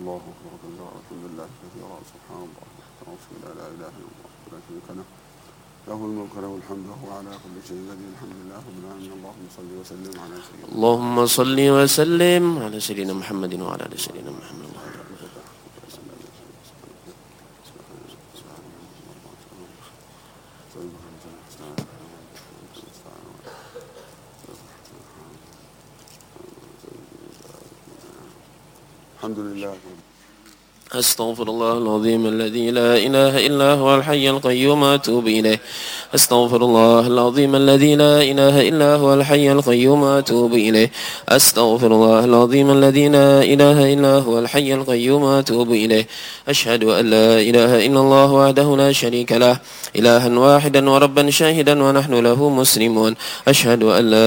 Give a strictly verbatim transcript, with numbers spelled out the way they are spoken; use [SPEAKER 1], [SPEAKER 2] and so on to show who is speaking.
[SPEAKER 1] الله أكبر كبيرا والحمد لله كثيرا سبحان الله لا إله إلا الله ولا شريك له له الملك له الحمد وهو على كل شيء قدير الحمد لله رب العالمين اللهم صل وسلم على سيدنا
[SPEAKER 2] اللهم صل وسلم على سيدنا محمد وعلى آل سيدنا محمد.
[SPEAKER 1] الحمد لله.
[SPEAKER 2] أستغفر الله العظيم الذي لا إله إلا هو الحي القيوم أتوب إليه. أستغفر الله العظيم الذي لا إله إلا هو الحي القيوم أتوب إليه. أستغفر الله العظيم الذي لا إله إلا هو الحي القيوم أتوب إليه. أشهد أن لا إله إلا الله وحده لا شريك له إلها واحدا وربا شاهدا ونحن له مسلمون. أشهد أن لا